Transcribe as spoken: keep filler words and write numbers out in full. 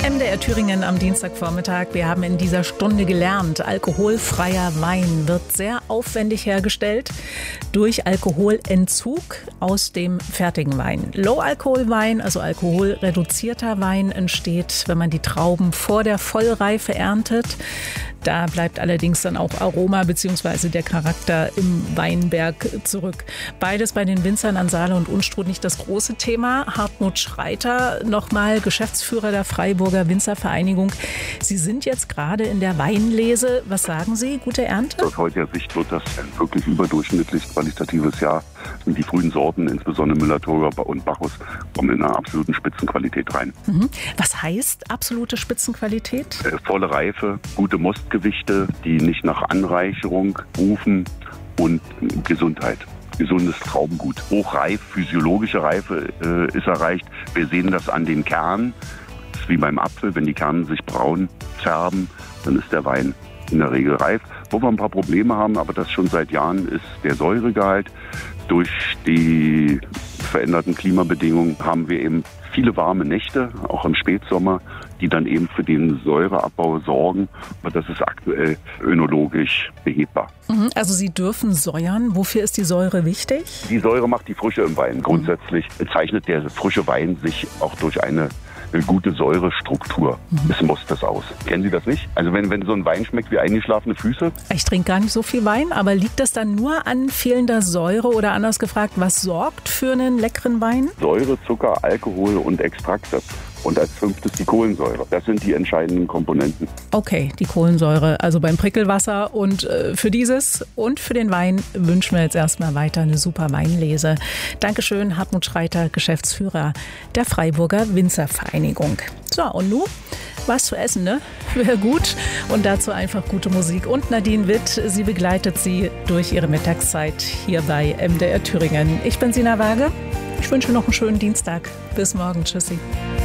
M D R Thüringen am Dienstagvormittag. Wir haben in dieser Stunde gelernt, alkoholfreier Wein wird sehr aufwendig hergestellt durch Alkoholentzug aus dem fertigen Wein. Low-Alkohol-Wein, also alkoholreduzierter Wein, entsteht, wenn man die Trauben vor der Vollreife erntet. Da bleibt allerdings dann auch Aroma bzw. der Charakter im Weinberg zurück. Beides bei den Winzern an Saale und Unstrut nicht das große Thema. Hartmut Schreiter, nochmal Geschäftsführer der Freiburger Winzervereinigung. Sie sind jetzt gerade in der Weinlese. Was sagen Sie? Gute Ernte? Aus heutiger Sicht wird das ein wirklich überdurchschnittlich qualitatives Jahr. Die frühen Sorten, insbesondere Müller-Thurgau und Bacchus, kommen in einer absoluten Spitzenqualität rein. Mhm. Was heißt absolute Spitzenqualität? Äh, volle Reife, gute Mostgewichte, die nicht nach Anreicherung rufen und Gesundheit. Gesundes Traubengut. Hochreif, physiologische Reife äh, ist erreicht. Wir sehen das an den Kernen. Das ist wie beim Apfel, wenn die Kerne sich braun färben, dann ist der Wein in der Regel reif. Wo wir ein paar Probleme haben, aber das schon seit Jahren, ist der Säuregehalt. Durch die veränderten Klimabedingungen haben wir eben viele warme Nächte, auch im Spätsommer, die dann eben für den Säureabbau sorgen. Aber das ist aktuell önologisch behebbar. Also Sie dürfen säuern. Wofür ist die Säure wichtig? Die Säure macht die Frische im Wein. Grundsätzlich zeichnet der frische Wein sich auch durch eine eine gute Säurestruktur. Das muss das aus. Kennen Sie das nicht? Also wenn, wenn so ein Wein schmeckt wie eingeschlafene Füße? Ich trinke gar nicht so viel Wein, aber liegt das dann nur an fehlender Säure oder anders gefragt, was sorgt für einen leckeren Wein? Säure, Zucker, Alkohol und Extrakte. Und als fünftes die Kohlensäure. Das sind die entscheidenden Komponenten. Okay, die Kohlensäure, also beim Prickelwasser. Und äh, für dieses und für den Wein wünschen wir jetzt erstmal weiter eine super Weinlese. Dankeschön, Hartmut Schreiter, Geschäftsführer der Freiburger Winzervereinigung. So, und nun was zu essen, ne? Wäre gut. Und dazu einfach gute Musik. Und Nadine Witt, sie begleitet Sie durch ihre Mittagszeit hier bei M D R Thüringen. Ich bin Sina Waage. Ich wünsche noch einen schönen Dienstag. Bis morgen. Tschüssi.